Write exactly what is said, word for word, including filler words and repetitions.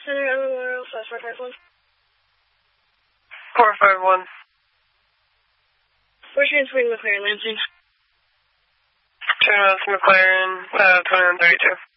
Center, Memorial, South four five one. four five one. We're transferring McLaren Lansing. Turn off McLaren, uh, twenty-one thirty-two.